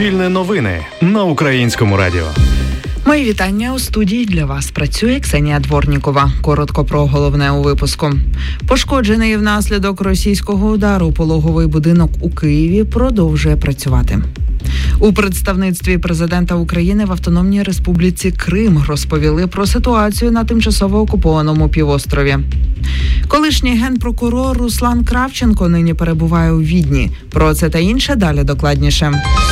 Суспільне новини на Українському радіо. Мої вітання. У студії для вас працює Ксенія Дворнікова. Коротко про головне у випуску. Пошкоджений внаслідок російського удару пологовий будинок у Києві продовжує працювати. У представництві президента України в Автономній Республіці Крим розповіли про ситуацію на тимчасово окупованому півострові. Колишній генпрокурор Руслан Кравченко нині перебуває у Відні. Про це та інше далі докладніше.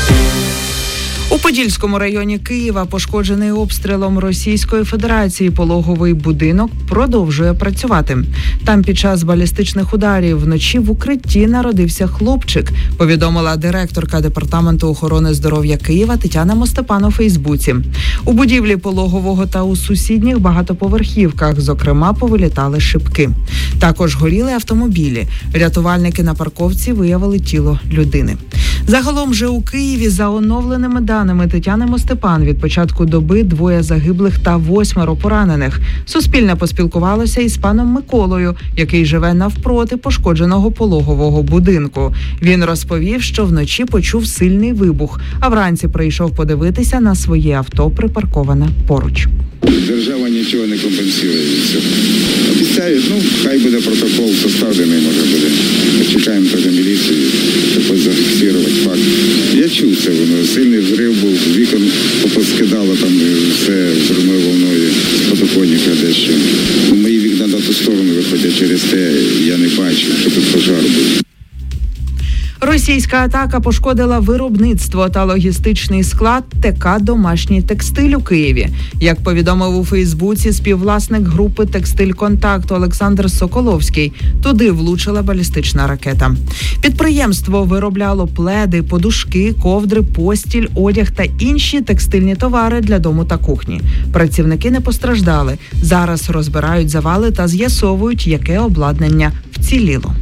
У Подільському районі Києва пошкоджений обстрілом Російської Федерації пологовий будинок продовжує працювати. Там під час балістичних ударів вночі в укритті народився хлопчик, повідомила директорка Департаменту охорони здоров'я Києва Тетяна Мостепан у Фейсбуці. У будівлі пологового та у сусідніх багатоповерхівках, зокрема, повилітали шибки. Також горіли автомобілі. Рятувальники на парковці виявили тіло людини. Загалом же у Києві за оновленими даними Тетяни Мостепан від початку доби 2 загиблих та 8 поранених. Суспільне поспілкувалося із паном Миколою, який живе навпроти пошкодженого пологового будинку. Він розповів, що вночі почув сильний вибух, а вранці прийшов подивитися на своє авто, припарковане поруч. Держава нічого не компенсує від цього. Обіцяють, хай буде протокол составлений, може буде. Почекаємо тоді міліцію, щоб зафіксувати факт. Я чув це, воно сильний взрив був, вікон поскидало там все взривною волною з подоконника дещо. Мої вікна на ту сторону виходять, через те я не бачу, що тут пожар був. Російська атака пошкодила виробництво та логістичний склад ТК «Домашній текстиль» у Києві. Як повідомив у Фейсбуці співвласник групи «Текстиль Контакт» Олександр Соколовський, туди влучила балістична ракета. Підприємство виробляло пледи, подушки, ковдри, постіль, одяг та інші текстильні товари для дому та кухні. Працівники не постраждали. Зараз розбирають завали та з'ясовують, яке обладнання вціліло.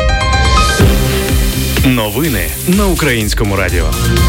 Новини на Українському радіо.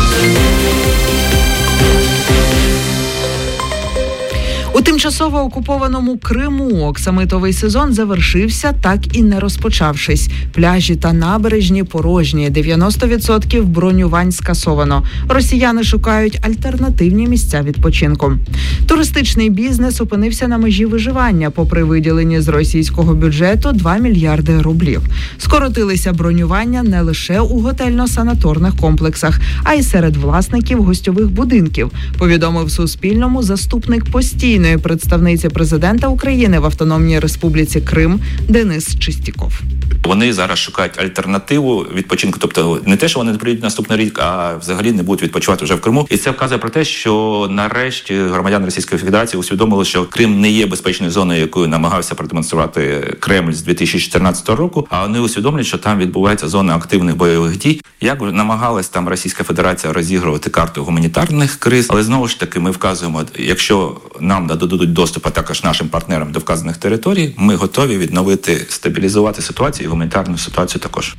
У тимчасово окупованому Криму оксамитовий сезон завершився, так і не розпочавшись. Пляжі та набережні порожні, 90% бронювань скасовано. Росіяни шукають альтернативні місця відпочинку. Туристичний бізнес опинився на межі виживання, попри виділені з російського бюджету 2 мільярди рублів. Скоротилися бронювання не лише у готельно-санаторних комплексах, а й серед власників гостьових будинків, повідомив Суспільному заступник постійної представниці президента України в Автономній Республіці Крим Денис Чистіков. Вони зараз шукають альтернативу відпочинку, тобто не те, що вони не приїдуть наступний рік, а взагалі не будуть відпочивати вже в Криму. І це вказує про те, що нарешті громадяни Російської Федерації усвідомили, що Крим не є безпечною зоною, якою намагався продемонструвати Кремль з 2014 року, а вони усвідомлюють, що там відбувається зона активних бойових дій. Як намагалась там Російська Федерація розігрувати карту гуманітарних криз, але знову ж таки ми вказуємо, якщо нам дадуть доступ, а також нашим партнерам до вказаних територій, ми готові відновити, стабілізувати ситуацію і гуманітарну ситуацію також.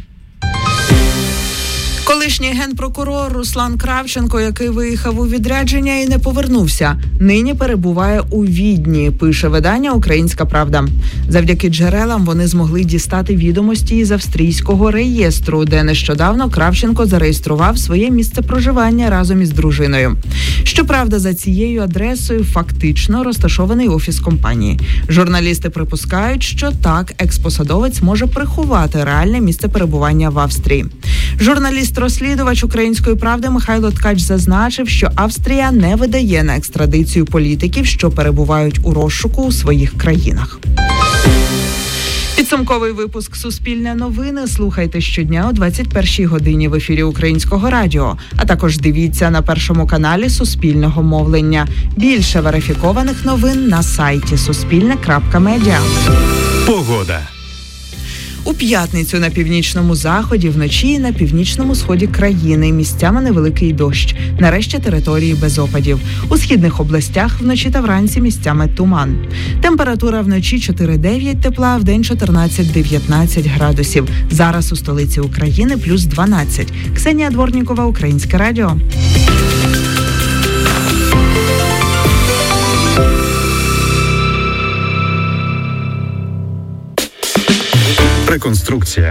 Колишній генпрокурор Руслан Кравченко, який виїхав у відрядження і не повернувся, нині перебуває у Відні, пише видання «Українська правда». Завдяки джерелам вони змогли дістати відомості із австрійського реєстру, де нещодавно Кравченко зареєстрував своє місце проживання разом із дружиною. Щоправда, за цією адресою фактично розташований офіс компанії. Журналісти припускають, що так експосадовець може приховати реальне місце перебування в Австрії. Журналіст-розслідувач «Української правди» Михайло Ткач зазначив, що Австрія не видає на екстрадицію політиків, що перебувають у розшуку у своїх країнах. Підсумковий випуск «Суспільне новини» слухайте щодня о 21-й годині в ефірі Українського радіо, а також дивіться на Першому каналі Суспільного мовлення. Більше верифікованих новин на сайті suspilne.media. Погода. У п'ятницю на північному заході, вночі і на північному сході країни місцями невеликий дощ. На решті території без опадів. У східних областях вночі та вранці місцями туман. Температура вночі 4-9 тепла, а вдень 14-19 градусів. Зараз у столиці України плюс 12. Ксенія Дворнікова, Українське радіо. Реконструкція.